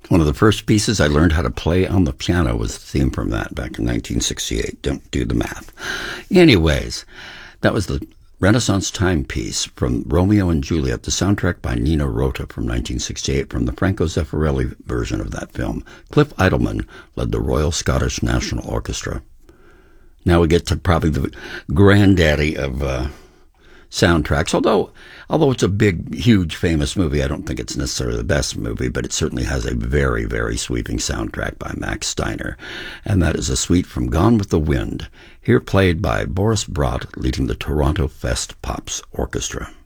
One of the first pieces I learned how to play on the piano was the theme from that back in 1968. Don't do the math. Anyways, that was the Renaissance timepiece from Romeo and Juliet, the soundtrack by Nino Rota from 1968, from the Franco Zeffirelli version of that film. Cliff Idleman led the Royal Scottish National Orchestra. Now we get to probably the granddaddy of soundtracks, although it's a big, huge, famous movie. I don't think it's necessarily the best movie, but it certainly has a very, very sweeping soundtrack by Max Steiner, and that is a suite from Gone with the Wind, here played by Boris Brott leading the Toronto Fest Pops Orchestra.